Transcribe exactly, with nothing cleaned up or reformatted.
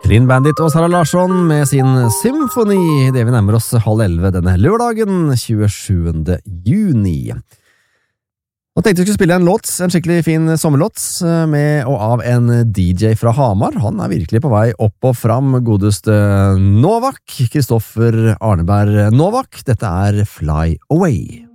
Clean Bandit og Sara Larsson med sin symfoni, det vi nærmer oss halv elleve denne lørdagen, tjuesjuende juni. Nå tenkte jeg skulle spille en låt, en skikkelig fin sommerlåt, med og av en D J fra Hamar. Han er virkelig på vei opp og fram, godeste Novak, Kristoffer Arneberg Novak. Dette er Fly Away.